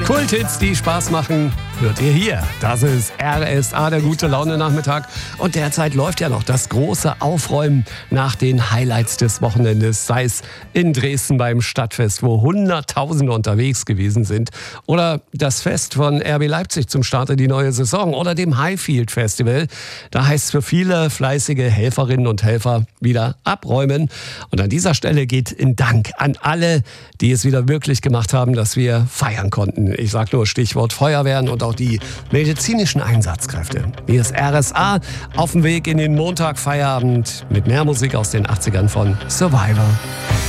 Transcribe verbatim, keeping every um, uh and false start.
Kulthits, die Spaß machen, hört ihr hier. Das ist R S A, der gute Laune-Nachmittag. Und derzeit läuft ja noch das große Aufräumen nach den Highlights des Wochenendes. Sei es in Dresden beim Stadtfest, wo Hunderttausende unterwegs gewesen sind. Oder das Fest von R B Leipzig zum Start in die neue Saison. Oder dem Highfield Festival. Da heißt es für viele fleißige Helferinnen und Helfer wieder abräumen. Und an dieser Stelle geht ein Dank an alle, die es wieder möglich gemacht haben, dass wir feiern konnten. Ich sage nur Stichwort Feuerwehren und auch die medizinischen Einsatzkräfte. Hier ist R S A auf dem Weg in den Montagfeierabend mit mehr Musik aus den achtzigern von Survivor.